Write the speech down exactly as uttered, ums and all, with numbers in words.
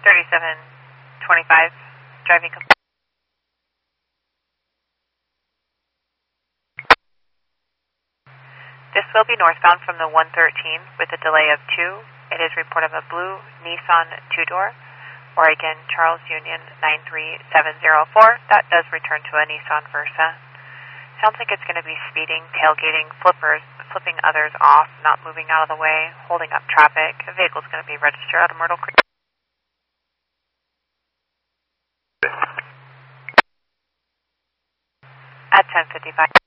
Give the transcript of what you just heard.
thirty-seven twenty-five, driving complete. This will be northbound from the one thirteen with a delay of two. It is report of a blue Nissan two-door, Oregon Charles Union nine three seven zero four. That does return to a Nissan Versa. Sounds like it's going to be speeding, tailgating, flippers, flipping others off, not moving out of the way, holding up traffic. The vehicle's going to be registered out of Myrtle Creek. At ten fifty-five.